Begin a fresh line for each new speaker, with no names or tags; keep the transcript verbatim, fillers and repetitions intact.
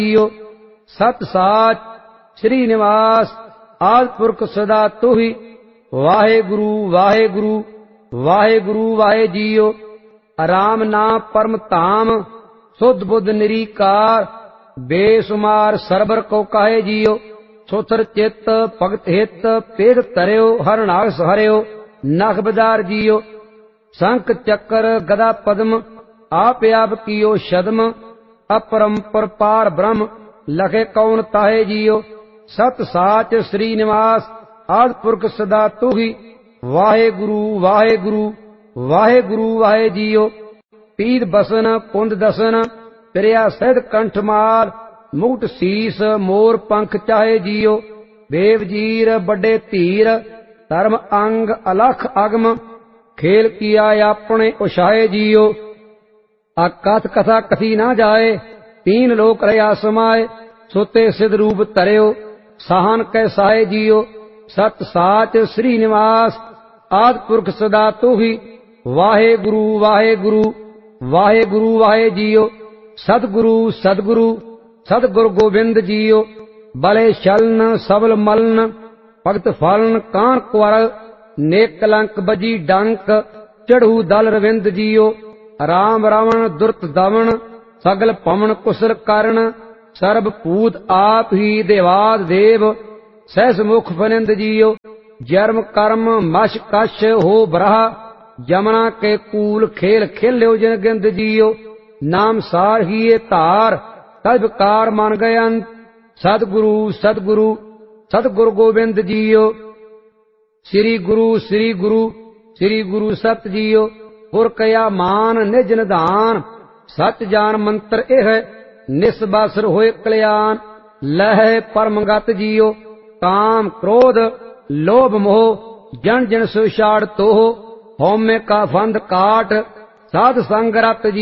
JIO. ਸਤ ਸਾਚ ਸ੍ਰੀ ਨਿਵਾਸ ਆਦਿ ਪੁਰਖ ਸਦਾ ਤੁਹੀ। ਵਾਹਿਗੁਰੂ ਵਾਹਿਗੁਰੂ ਵਾਹਿਗੁਰੂ ਵਾਹਿ ਜੀਓ। ਰਾਮ ਨਾਮ ਪਰਮ ਧਾਮ ਸੁਧ ਬੁੱਧ ਨਿਰੀਕਾਰ। ਬੇਸੁਮਾਰ ਸਰਬਰ ਕੋ ਕਾਹੇ ਜੀਓ। ਸੁਥਰ ਚਿੱਤ ਭਗਤ ਹਿਤ ਪੇਦ ਧਰਿਓ। ਹਰਨਾਗਸ ਹਰਿਓ ਨਖ ਬਜ਼ਾਰ ਜੀਓ। ਸ਼ੰਖ ਚੱਕਰ ਗਦਾ ਪਦਮ ਆਪ ਆਪ ਕੀਓ ਸ਼ਦਮ। ਅਪਰੰਪਰ ਪਾਰ ਬ੍ਰਹਮ ਲਖੇ ਕੌਣ ਤਾਹੇ ਜੀਓ। ਸਤ ਸਾਚ ਸ੍ਰੀ ਨਿਵਾਸ ਆਦਿ ਪੁਰਖ ਸਦਾ ਤੁਹੀ। ਵਾਹਿਗੁਰੂ ਵਾਹਿਗੁਰੂ ਵਾਹਿਗੁਰੂ ਵਾਹਿ ਜੀਓ। ਪੀਦ ਬਸਨ ਪੁੰਦ ਦਸਨ ਪਿਰਿਆ ਸਹਿਦ ਕੰਠਮਾਲ। ਮੁਕਟ ਸੀਸ ਮੋਰ ਪੰਖ ਚਾਹੇ ਜੀਓ। ਦੇਵ ਜੀਰ ਵੱਡੇ ਧੀਰ ਧਰਮ ਅੰਗ ਅਲਖ ਅਗਮ। ਖੇਲ ਕੀਆ ਆਪਣੇ ਉਛਾਏ ਜੀਓ। ਅਕਥ ਕਥਾ ਕਥੀ ਨਾ ਜਾਏ ਤੀਨ ਲੋਕ ਰਹਾ ਸਮਾਏ। ਸੁਤੇ ਸਿਧ ਰੂਪ ਧਰਿਓ ਸਾਹਨ ਕੈ ਸਾਏ ਜੀਓ। ਸਤ ਸਾਚ ਸ੍ਰੀ ਨਿਵਾਸ ਆਦਿ ਪੁਰਖ ਸਦਾ ਤੁਹੀ। ਵਾਹਿਗੁਰੂ ਵਾਹਿਗੁਰੂ ਵਾਹਿਗੁਰੂ ਵਾਹਿ ਜੀਓ। ਸਤਿਗੁਰੂ ਸਤਿਗੁਰੂ ਸਤਿਗੁਰ ਗੋਬਿੰਦ ਜੀਓ। ਬਲੇ ਛਲਨ ਸਬਲ ਮਲਨ ਭਗਤ ਫਲਨ ਕਾਨ ਕੁਵਰ। ਨੇਕ ਕਲੰਕ ਬਜੀ ਡੰਕ ਚੜੂ ਦਲ ਰਵਿੰਦ ਜੀਓ। ਰਾਮ ਰਾਵਣ ਦੁਰਤ ਦਵਨ ਸਗਲ ਪਵਨ ਕੁਸਰ ਕਰਨ। ਸਰਬ ਭੂਤ ਆਪ ਹੀ ਦੇਵਾਦ ਦੇਵ ਸਹਿਸ ਮੁਖ ਫਨਿੰਦ ਜੀਓ। ਜਰਮ ਕਰਮ ਮਸ਼ ਕਛ ਹੋ ਬਰਾਹ ਜਮਨਾ ਕੇ ਕੂਲ ਖੇਲ ਖੇਲਿਓ ਜਿਨ ਗਿੰਦ ਜੀਓ। ਨਾਮ ਸਾਰ ਹੀਏ ਧਾਰ ਤਦ ਵਿਕਾਰ ਮਨ ਗਏ ਅੰਤ। ਸਤਿਗੁਰੂ ਸਤਿਗੁਰੂ ਸਤਿਗੁਰ ਗੋਬਿੰਦ ਜੀਓ। ਸ੍ਰੀ ਗੁਰੂ ਸ੍ਰੀ ਗੁਰੂ ਸ੍ਰੀ ਗੁਰੂ ਸਤ ਜੀਓ। ਗੁਰ ਕਿਆ ਮਾਨ ਨਿਜ ਨਿਧਾਨ ਸਚ ਜਾਨ ਮੰਤਰ ਇਹ। ਨਿਸਬਾਸਰ ਹੋਏ ਕਲਿਆਣ ਲਹਿ ਪਰਮਗਤ ਜੀਓ। ਕਾਮ ਕ੍ਰੋਧ ਲੋਭ ਮੋਹ ਜਨ ਜਨ ਸੁਛਾੜ ਤੋਹ। ਹਉਮੈ ਕਾ ਫੰਦ ਕਾਟ ਸਾਧ ਸੰਗ ਰਤ ਜੀ।